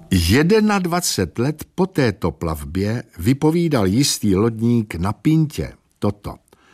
21 let po této plavbě vypovídal jistý lodník na Pintě toto.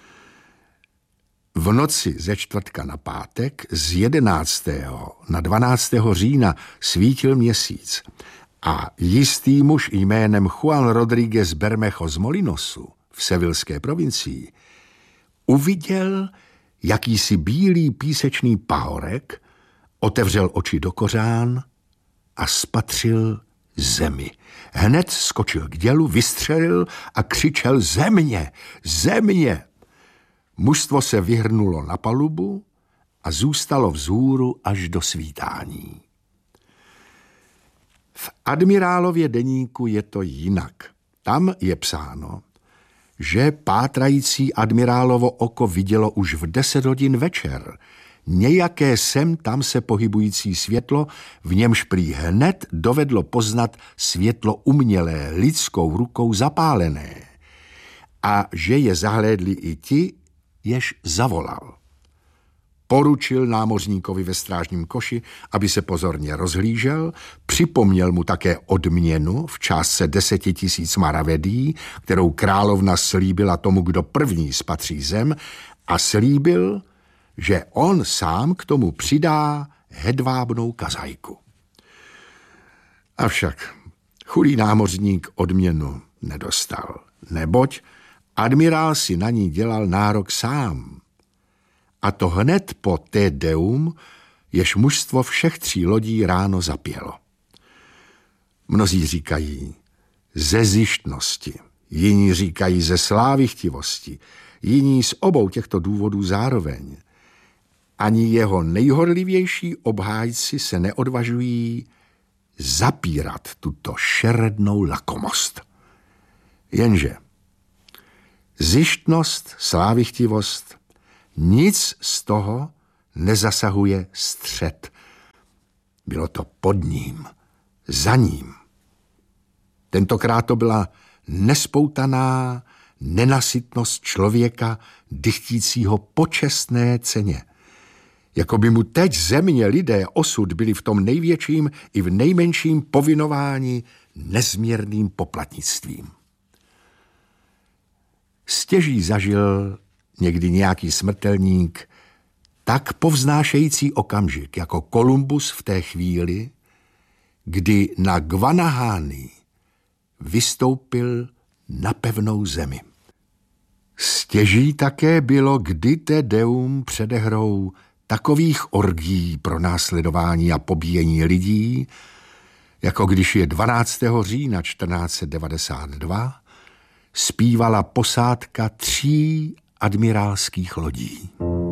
V noci ze čtvrtka na pátek z 11. na 12. října svítil měsíc a jistý muž jménem Juan Rodríguez Bermejo z Molinosu v sevilské provincii uviděl jakýsi bílý písečný pahorek, otevřel oči do kořán a spatřil zemi. Hned skočil k dělu, vystřelil a křičel země, země. Mužstvo se vyhrnulo na palubu a zůstalo vzhůru až do svítání. V admirálově deníku je to jinak. Tam je psáno, že pátrající admirálovo oko vidělo už v 10 hodin večer nějaké sem tam se pohybující světlo, v němž prý hned dovedlo poznat světlo umělé, lidskou rukou zapálené, a že je zahlédli i ti, jež zavolal. Poručil námořníkovi ve strážním koši, aby se pozorně rozhlížel, připomněl mu také odměnu v částce 10 000 maravedí, kterou královna slíbila tomu, kdo první spatří zem, a slíbil, že on sám k tomu přidá hedvábnou kazajku. Avšak chudý námořník odměnu nedostal, neboť admirál si na ní dělal nárok sám. A to hned po Te Deum, jež mužstvo všech 3 lodí ráno zapělo. Mnozí říkají ze zištnosti, jiní říkají ze slávichtivosti, jiní z obou těchto důvodů zároveň. Ani jeho nejhorlivější obhájci se neodvažují zapírat tuto šerednou lakomost. Jenže zištnost, slávichtivost, nic z toho nezasahuje střed. Bylo to pod ním, za ním. Tentokrát to byla nespoutaná nenasytnost člověka, dychtícího po čestné ceně. Jako by mu teď země, lidé, osud byli v tom největším i v nejmenším povinováni nezměrným poplatnictvím. Stěží zažil někdy nějaký smrtelník tak povznášející okamžik jako Kolumbus v té chvíli, kdy na Guanahány vystoupil na pevnou zemi. Stěží také bylo, kdy Te Deum předehrou takových orgií pro následování a pobíjení lidí, jako když je 12. října 1492 zpívala posádka 3 admirálských lodí.